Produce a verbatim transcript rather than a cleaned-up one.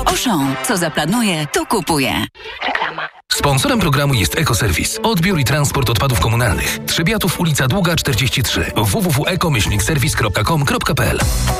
Auchan. Co zaplanuje, to kupuje. Reklama. Sponsorem programu jest Ekoserwis. Odbiór i transport odpadów komunalnych. Trzebiatów, ulica Długa czterdzieści trzy. w w w kropka eko myślnik serwis kropka com kropka p l